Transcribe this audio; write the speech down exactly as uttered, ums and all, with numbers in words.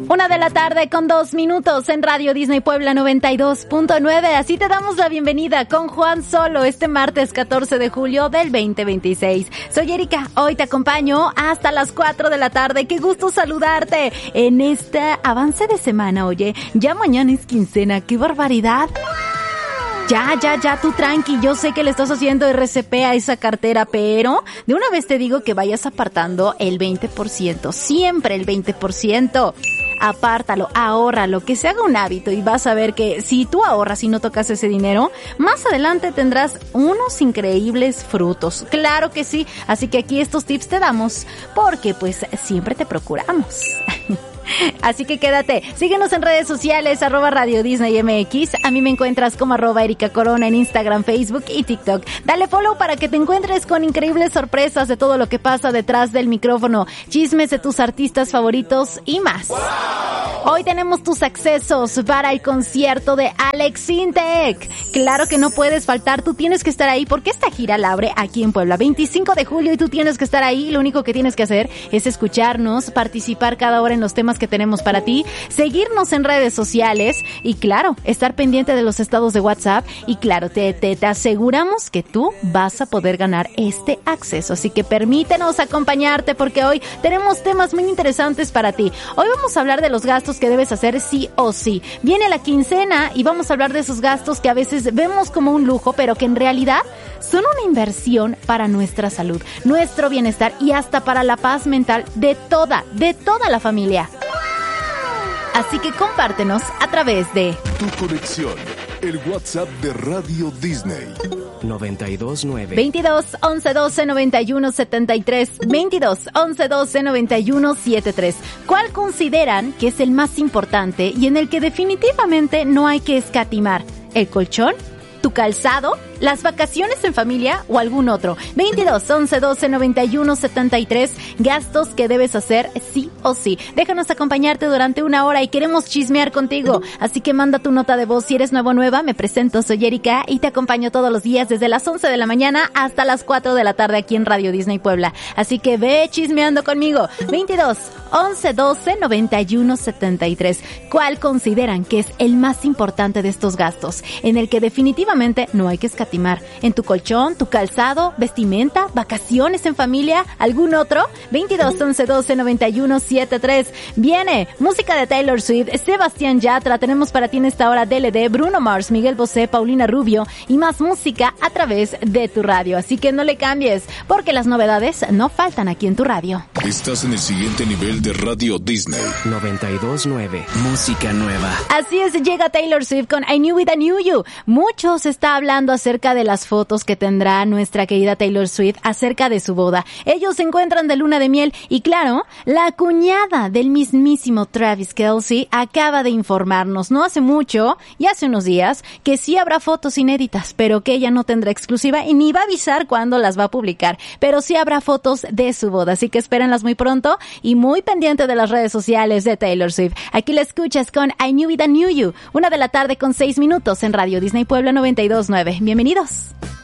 Una de la tarde con dos minutos en Radio Disney Puebla noventa y dos punto nueve. Así te damos la bienvenida con Juan Solo este martes catorce de julio del veinte veintiséis. Soy Erika, hoy te acompaño hasta las cuatro de la tarde. Qué gusto saludarte en este avance de semana. Oye, ya mañana es quincena, qué barbaridad. Ya, ya, ya, tú tranqui, yo sé que le estás haciendo R C P a esa cartera, pero de una vez te digo que vayas apartando el veinte por ciento, siempre el veinte por ciento. Apártalo, ahórralo, que se haga un hábito y vas a ver que si tú ahorras y no tocas ese dinero, más adelante tendrás unos increíbles frutos. Claro que sí, así que aquí estos tips te damos porque pues siempre te procuramos. Así que quédate, síguenos en redes sociales, arroba Radio Disney M X. A mí me encuentras como arroba Erika Corona en Instagram, Facebook y TikTok. Dale follow para que te encuentres con increíbles sorpresas de todo lo que pasa detrás del micrófono, chismes de tus artistas favoritos y más. Hoy tenemos tus accesos para el concierto de Alex Sintek. Claro que no puedes faltar, tú tienes que estar ahí porque esta gira la abre aquí en Puebla, veinticinco de julio, y tú tienes que estar ahí. Lo único que tienes que hacer es escucharnos, participar cada hora en los temas que tenemos para ti, seguirnos en redes sociales y claro, estar pendiente de los estados de WhatsApp y claro, te, te, te aseguramos que tú vas a poder ganar este acceso. Así que permítenos acompañarte porque hoy tenemos temas muy interesantes para ti. Hoy vamos a hablar de los gastos que debes hacer sí o sí. Viene la quincena y vamos a hablar de esos gastos que a veces vemos como un lujo, pero que en realidad son una inversión para nuestra salud, nuestro bienestar y hasta para la paz mental de toda, de toda la familia. Así que compártenos a través de Tu Conexión, el WhatsApp de Radio Disney. noventa y dos nueve veintidós once doce noventa y uno setenta y tres, veintidós once doce noventa y uno setenta y tres. ¿Cuál consideran que es el más importante y en el que definitivamente no hay que escatimar? ¿El colchón? ¿Tu calzado? ¿Las vacaciones en familia o algún otro? veintidós once doce noventa y uno setenta y tres, gastos que debes hacer sí o sí. Déjanos acompañarte durante una hora y queremos chismear contigo. Así que manda tu nota de voz. Si eres nuevo o nueva, me presento, soy Erika y te acompaño todos los días desde las once de la mañana hasta las cuatro de la tarde aquí en Radio Disney Puebla. Así que ve chismeando conmigo. veintidós once doce noventa y uno setenta y tres. ¿Cuál consideran que es el más importante de estos gastos? En el que definitivamente no hay que escatimar. ¿En tu colchón, tu calzado, vestimenta, vacaciones en familia, algún otro? veintidós once doce noventa y uno setenta y tres. Viene música de Taylor Swift, Sebastián Yatra, tenemos para ti en esta hora D L D, Bruno Mars, Miguel Bosé, Paulina Rubio y más música a través de tu radio. Así que no le cambies, porque las novedades no faltan aquí en tu radio. Estás en el siguiente nivel de Radio Disney. noventa y dos nueve, música nueva. Así es, llega Taylor Swift con I Knew It, I Knew You. Muchos está hablando acerca de las fotos que tendrá nuestra querida Taylor Swift acerca de su boda. Ellos se encuentran de luna de miel y claro, la cuñada del mismísimo Travis Kelce acaba de informarnos no hace mucho y hace unos días que sí habrá fotos inéditas, pero que ella no tendrá exclusiva y ni va a avisar cuándo las va a publicar, pero sí habrá fotos de su boda, así que espérenlas muy pronto y muy pendiente de las redes sociales de Taylor Swift. Aquí la escuchas con I Knew It, I Knew You, una de la tarde con seis minutos en Radio Disney Puebla noventa y dos nueve. Bienvenidos.